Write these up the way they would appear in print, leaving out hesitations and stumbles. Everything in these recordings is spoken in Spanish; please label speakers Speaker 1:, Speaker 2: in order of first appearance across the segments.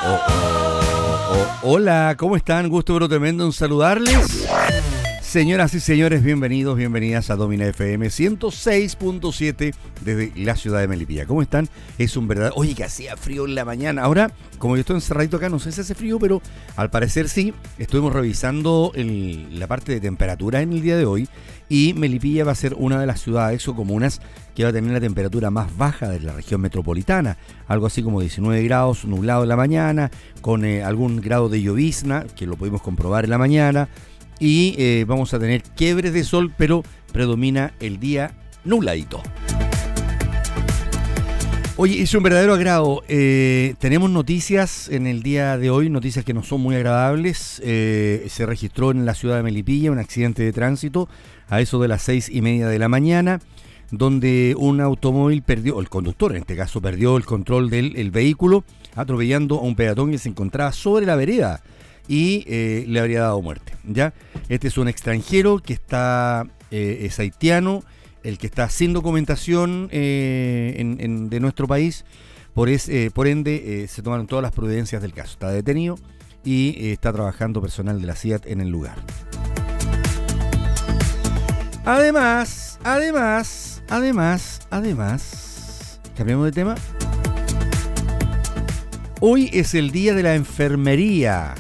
Speaker 1: Hola, ¿cómo están? Gusto pero tremendo en saludarles. Señoras y señores, bienvenidos, bienvenidas a Domina FM 106.7 desde la ciudad de Melipilla. ¿Cómo están? Es un verdadero... Oye, que hacía frío en la mañana. Ahora, como yo estoy encerradito acá, no sé si hace frío, pero al parecer sí. Estuvimos revisando la parte de temperatura en el día de hoy y Melipilla va a ser una de las ciudades o comunas que va a tener la temperatura más baja de la región metropolitana. Algo así como 19 grados, nublado en la mañana, con algún grado de llovizna, que lo pudimos comprobar en la mañana. Y vamos a tener quiebres de sol, pero predomina el día nubladito. Oye, es un verdadero agrado. Tenemos noticias en el día de hoy, noticias que no son muy agradables. Se registró en la ciudad de Melipilla un accidente de tránsito a eso de las 6:30 de la mañana, donde un automóvil perdió, el conductor en este caso, perdió el control del vehículo, atropellando a un peatón que se encontraba sobre la vereda. Y le habría dado muerte, ¿ya? Este es un extranjero que es haitiano, el que está sin documentación de nuestro país, por ende se tomaron todas las providencias del caso. Está detenido y está trabajando personal de la CIAT en el lugar. Además, cambiamos de tema. Hoy es el día de la enfermería.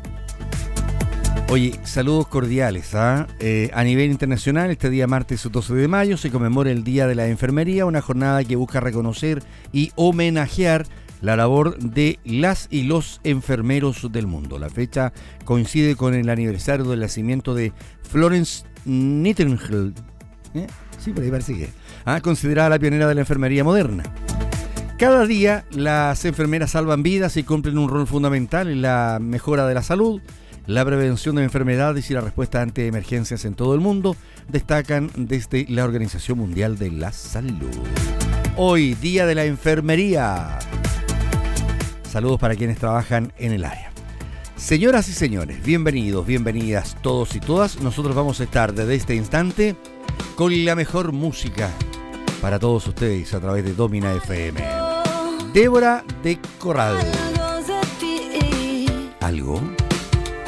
Speaker 1: Oye, saludos cordiales. A nivel internacional, este día martes 12 de mayo se conmemora el Día de la Enfermería, una jornada que busca reconocer y homenajear la labor de las y los enfermeros del mundo. La fecha coincide con el aniversario del nacimiento de Florence Nightingale, sí, por ahí parece que considerada la pionera de la enfermería moderna. Cada día las enfermeras salvan vidas y cumplen un rol fundamental en la mejora de la salud, la prevención de enfermedades y la respuesta ante emergencias en todo el mundo, destacan desde la Organización Mundial de la Salud. Hoy, Día de la Enfermería. Saludos para quienes trabajan en el área. Señoras y señores, bienvenidos, bienvenidas todos y todas. Nosotros vamos a estar desde este instante con la mejor música para todos ustedes a través de Domina FM. Débora de Corral. ¿Algo?